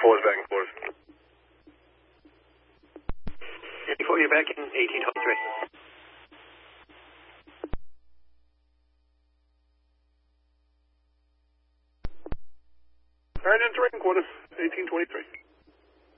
4 is back and forth. 54, you're back in 1823. All right, entering quarter, 1823.